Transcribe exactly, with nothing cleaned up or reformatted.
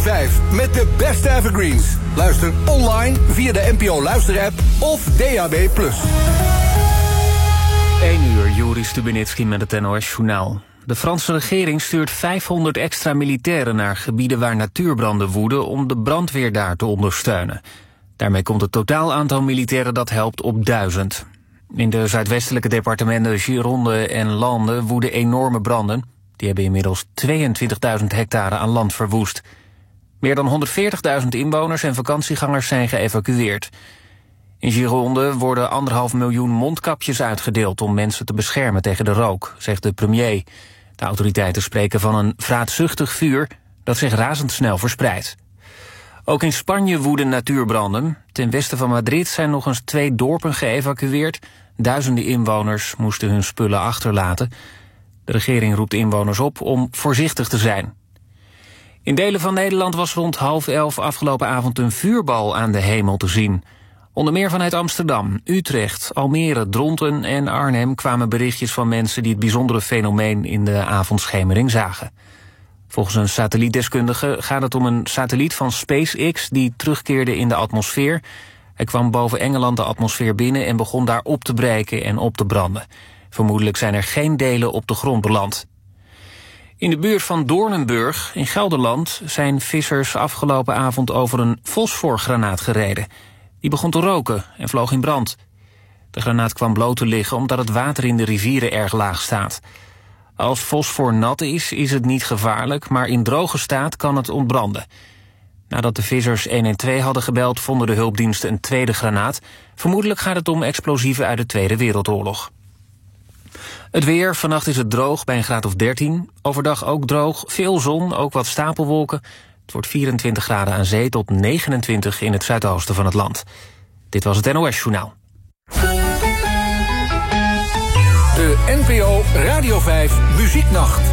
vijf met de beste evergreens. Luister online via de N P O Luisterapp of D A B plus. één uur, Joris Stubenitski met het N O S-journaal. De Franse regering stuurt vijfhonderd extra militairen naar gebieden waar natuurbranden woeden om de brandweer daar te ondersteunen. Daarmee komt het totaal aantal militairen dat helpt op duizend. In de zuidwestelijke departementen Gironde en Lande woeden enorme branden. Die hebben inmiddels tweeëntwintigduizend hectare aan land verwoest. Meer dan honderdveertigduizend inwoners en vakantiegangers zijn geëvacueerd. In Gironde worden anderhalf miljoen mondkapjes uitgedeeld om mensen te beschermen tegen de rook, zegt de premier. De autoriteiten spreken van een vraatzuchtig vuur dat zich razendsnel verspreidt. Ook in Spanje woeden natuurbranden. Ten westen van Madrid zijn nog eens twee dorpen geëvacueerd. Duizenden inwoners moesten hun spullen achterlaten. De regering roept inwoners op om voorzichtig te zijn. In delen van Nederland was rond half elf afgelopen avond een vuurbal aan de hemel te zien. Onder meer vanuit Amsterdam, Utrecht, Almere, Dronten en Arnhem kwamen berichtjes van mensen die het bijzondere fenomeen in de avondschemering zagen. Volgens een satellietdeskundige gaat het om een satelliet van SpaceX die terugkeerde in de atmosfeer. Hij kwam boven Engeland de atmosfeer binnen en begon daar op te breken en op te branden. Vermoedelijk zijn er geen delen op de grond beland. In de buurt van Doornenburg in Gelderland zijn vissers afgelopen avond over een fosforgranaat gereden. Die begon te roken en vloog in brand. De granaat kwam bloot te liggen omdat het water in de rivieren erg laag staat. Als fosfor nat is, is het niet gevaarlijk, maar in droge staat kan het ontbranden. Nadat de vissers honderdtwaalf hadden gebeld, vonden de hulpdiensten een tweede granaat. Vermoedelijk gaat het om explosieven uit de Tweede Wereldoorlog. Het weer, vannacht is het droog bij een graad of dertien. Overdag ook droog, veel zon, ook wat stapelwolken. Het wordt vierentwintig graden aan zee tot negenentwintig in het zuidoosten van het land. Dit was het N O S-journaal. De N P O Radio vijf Muzieknacht.